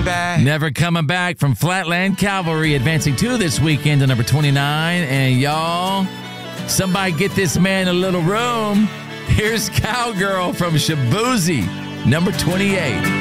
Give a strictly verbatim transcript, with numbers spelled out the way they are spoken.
back. Never Coming Back from Flatland Cavalry, advancing to this weekend to number twenty-nine. And y'all, somebody get this man a little room. Here's Cowgirl from Shaboozey, number twenty-eight.